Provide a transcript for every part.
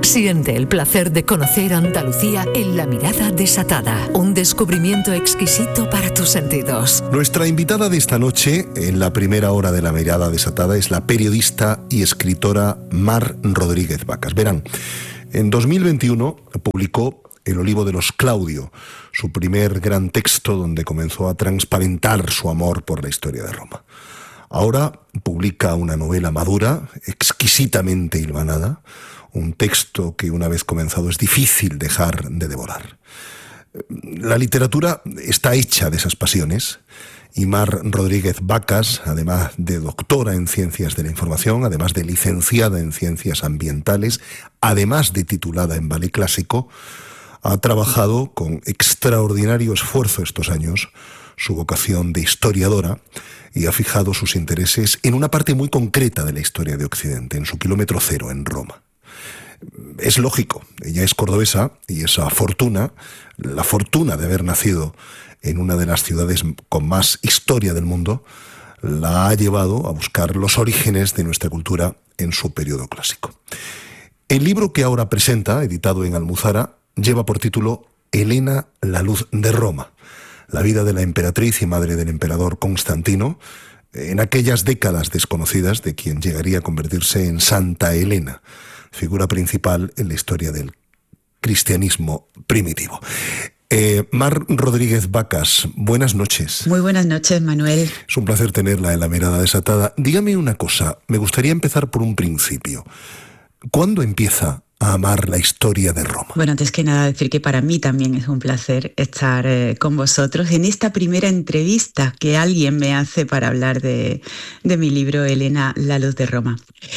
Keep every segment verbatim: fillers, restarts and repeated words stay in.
Siente el placer de conocer Andalucía en La Mirada Desatada, un descubrimiento exquisito para tus sentidos. Nuestra invitada de esta noche, en la primera hora de La Mirada Desatada, es la periodista y escritora Mar Rodríguez Vacas. Verán, en dos mil veintiuno publicó El Olivo de los Claudio, su primer gran texto donde comenzó a transparentar su amor por la historia de Roma. Ahora publica una novela madura, exquisitamente hilvanada, un texto que una vez comenzado es difícil dejar de devorar. La literatura está hecha de esas pasiones y Mar Rodríguez Vacas, además de doctora en Ciencias de la Información, además de licenciada en Ciencias Ambientales, además de titulada en Ballet Clásico, ha trabajado con extraordinario esfuerzo estos años su vocación de historiadora y ha fijado sus intereses en una parte muy concreta de la historia de Occidente, en su kilómetro cero, en Roma. Es lógico, ella es cordobesa y esa fortuna, la fortuna de haber nacido en una de las ciudades con más historia del mundo, la ha llevado a buscar los orígenes de nuestra cultura en su periodo clásico. El libro que ahora presenta, editado en Almuzara, lleva por título Helena, la luz de Roma, la vida de la emperatriz y madre del emperador Constantino, en aquellas décadas desconocidas de quien llegaría a convertirse en Santa Helena, figura principal en la historia del cristianismo primitivo. Eh, Mar Rodríguez Vacas, buenas noches. Muy buenas noches, Manuel. Es un placer tenerla en La Mirada Desatada. Dígame una cosa, me gustaría empezar por un principio. ¿Cuándo empieza a amar la historia de Roma? Bueno, antes que nada decir que para mí también es un placer estar eh, con vosotros en esta primera entrevista que alguien me hace para hablar de, de mi libro Helena, la luz de Roma.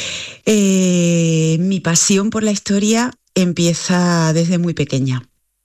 Eh, mi pasión por la historia empieza desde muy pequeña,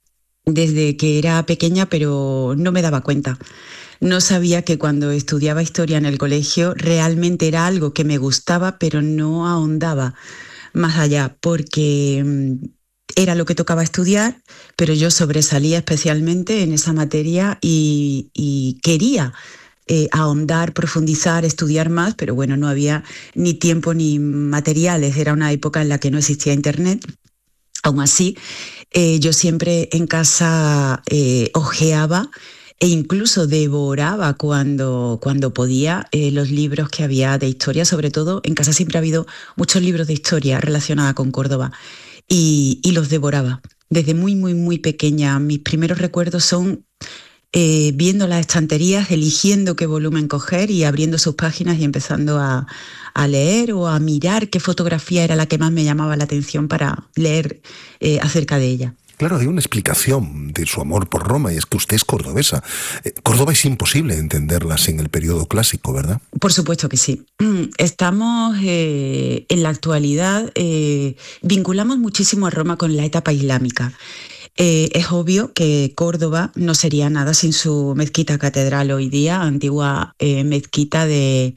desde que era pequeña pero no me daba cuenta. No sabía que cuando estudiaba historia en el colegio realmente era algo que me gustaba pero no ahondaba más allá, porque era lo que tocaba estudiar, pero yo sobresalía especialmente en esa materia y, y quería eh, ahondar, profundizar, estudiar más, pero bueno, no había ni tiempo ni materiales, era una época en la que no existía internet. Aún así, eh, yo siempre en casa eh, ojeaba e incluso devoraba cuando, cuando podía eh, los libros que había de historia. Sobre todo en casa siempre ha habido muchos libros de historia relacionada con Córdoba y, y los devoraba desde muy, muy, muy pequeña. Mis primeros recuerdos son eh, viendo las estanterías, eligiendo qué volumen coger y abriendo sus páginas y empezando a, a leer o a mirar qué fotografía era la que más me llamaba la atención para leer eh, acerca de ella. Claro, hay una explicación de su amor por Roma y es que usted es cordobesa. Eh, Córdoba es imposible entenderla sin el periodo clásico, ¿verdad? Por supuesto que sí. Estamos eh, en la actualidad, eh, vinculamos muchísimo a Roma con la etapa islámica. Eh, es obvio que Córdoba no sería nada sin su mezquita catedral hoy día, antigua eh, mezquita de,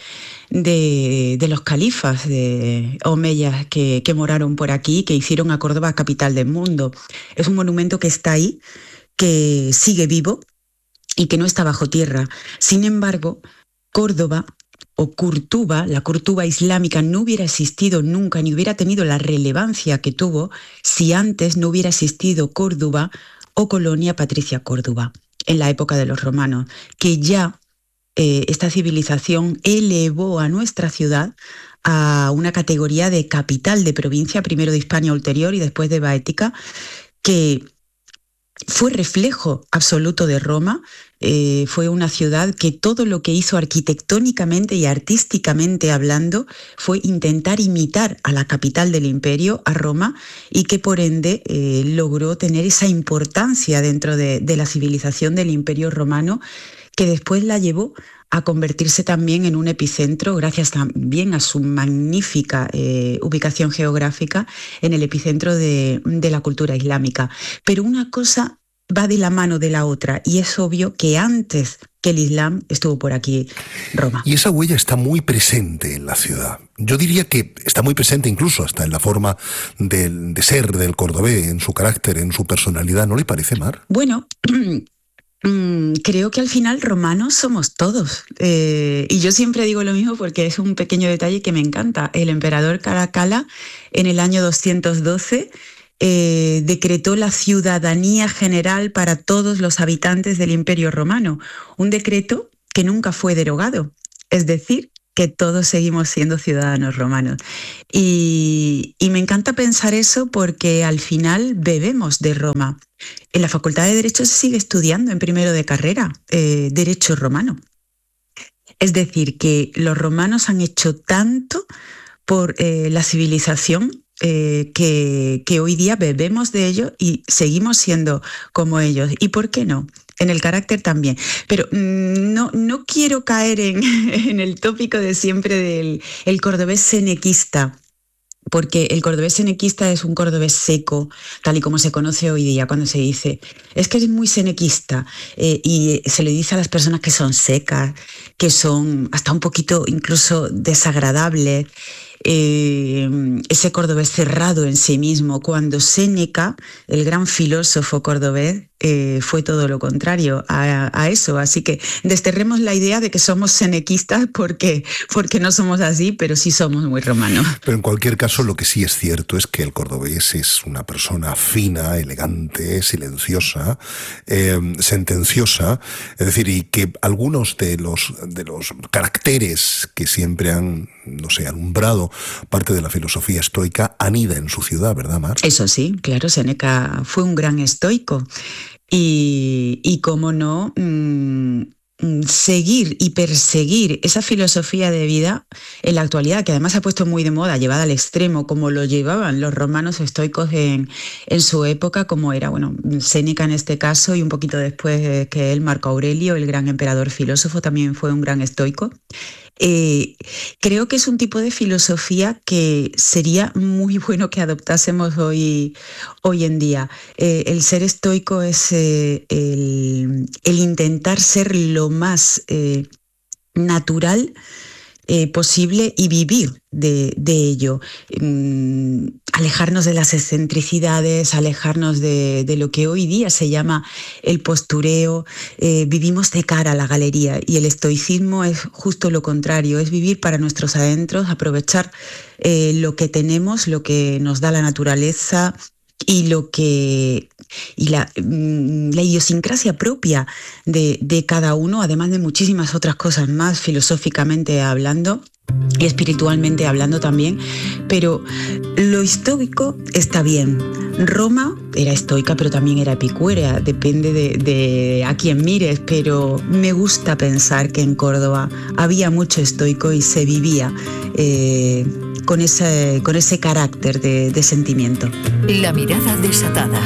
de, de los califas de omeyas que, que moraron por aquí, que hicieron a Córdoba capital del mundo. Es un monumento que está ahí, que sigue vivo y que no está bajo tierra. Sin embargo, Córdoba o Curtuba, la Curtuba islámica, no hubiera existido nunca ni hubiera tenido la relevancia que tuvo si antes no hubiera existido Córdoba o Colonia Patricia Córdoba en la época de los romanos, que ya eh, esta civilización elevó a nuestra ciudad a una categoría de capital de provincia, primero de Hispania Ulterior y después de Baética, que fue reflejo absoluto de Roma. Eh, fue una ciudad que todo lo que hizo arquitectónicamente y artísticamente hablando fue intentar imitar a la capital del imperio, a Roma, y que por ende eh, logró tener esa importancia dentro de, de la civilización del imperio romano, que después la llevó a convertirse también en un epicentro, gracias también a su magnífica eh, ubicación geográfica, en el epicentro de, de la cultura islámica. Pero una cosa va de la mano de la otra y es obvio que antes que el Islam estuvo por aquí Roma. Y esa huella está muy presente en la ciudad. Yo diría que está muy presente incluso hasta en la forma de, de ser del cordobés, en su carácter, en su personalidad. ¿No le parece, Mar? Bueno, creo que al final romanos somos todos. Eh, y yo siempre digo lo mismo porque es un pequeño detalle que me encanta. El emperador Caracalla, en el año doscientos doce, eh, decretó la ciudadanía general para todos los habitantes del Imperio Romano, un decreto que nunca fue derogado, es decir, que todos seguimos siendo ciudadanos romanos. Y, y me encanta pensar eso porque al final bebemos de Roma. En la Facultad de Derecho se sigue estudiando en primero de carrera eh, Derecho romano. Es decir, que los romanos han hecho tanto por eh, la civilización eh, que, que hoy día bebemos de ellos y seguimos siendo como ellos. ¿Y por qué no? En el carácter también. Pero no, no quiero caer en, en el tópico de siempre del el cordobés senequista, porque el cordobés senequista es un cordobés seco, tal y como se conoce hoy día, cuando se dice, es que es muy senequista, eh, y se le dice a las personas que son secas, que son hasta un poquito incluso desagradables, eh, ese cordobés cerrado en sí mismo, cuando Séneca, el gran filósofo cordobés, eh, fue todo lo contrario a, a eso. Así que desterremos la idea de que somos senequistas porque, porque no somos así, pero sí somos muy romanos. Pero en cualquier caso, lo que sí es cierto es que el cordobés es una persona fina, elegante, silenciosa, eh, sentenciosa, es decir, y que algunos de los, de los caracteres que siempre han, no sé, alumbrado parte de la filosofía estoica anida en su ciudad, ¿verdad, Mar? Eso sí, claro, Séneca fue un gran estoico. Y, y cómo no, mmm, seguir y perseguir esa filosofía de vida en la actualidad, que además se ha puesto muy de moda, llevada al extremo, como lo llevaban los romanos estoicos en, en su época, como era, bueno, Séneca en este caso, y un poquito después que él, Marco Aurelio, el gran emperador filósofo, también fue un gran estoico. Eh, creo que es un tipo de filosofía que sería muy bueno que adoptásemos hoy, hoy en día. Eh, el ser estoico es eh, el, el intentar ser lo más eh, natural Eh, posible y vivir de, de ello, mm, alejarnos de las excentricidades, alejarnos de, de lo que hoy día se llama el postureo. Eh, vivimos de cara a la galería y el estoicismo es justo lo contrario, es vivir para nuestros adentros, aprovechar eh, lo que tenemos, lo que nos da la naturaleza y lo que y la, la idiosincrasia propia de, de cada uno, además de muchísimas otras cosas más, filosóficamente hablando y espiritualmente hablando también, pero lo estoico está bien. Roma era estoica, pero también era epicúrea, depende de, de a quién mires, pero me gusta pensar que en Córdoba había mucho estoico y se vivía eh, con, ese, con ese carácter de, de sentimiento. La mirada desatada.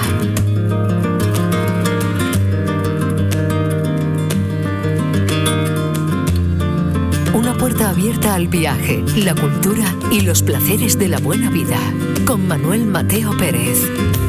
Una puerta abierta al viaje, la cultura y los placeres de la buena vida. Con Manuel Mateo Pérez.